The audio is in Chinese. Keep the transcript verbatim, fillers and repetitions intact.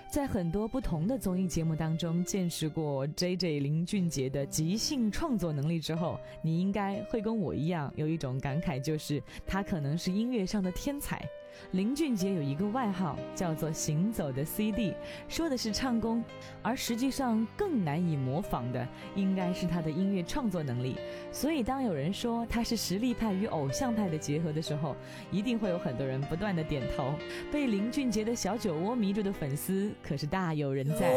在很多不同的综艺节目当中见识过 J J 林俊杰的即兴创作能力之后，你应该会跟我一样有一种感慨，就是他可能是音乐上的天才。林俊杰有一个外号叫做行走的 C D， 说的是唱功，而实际上更难以模仿的应该是他的音乐创作能力。所以当有人说他是实力派与偶像派的结合的时候，一定会有很多人不断的点头。被林俊杰的小酒窝迷住的粉丝可是大有人在。